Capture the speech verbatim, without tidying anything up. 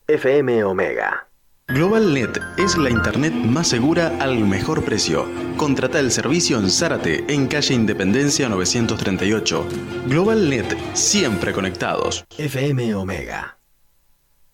F M Omega. GlobalNet es la internet más segura al mejor precio. Contrata el servicio en Zárate, en calle Independencia novecientos treinta y ocho. GlobalNet, siempre conectados. F M Omega.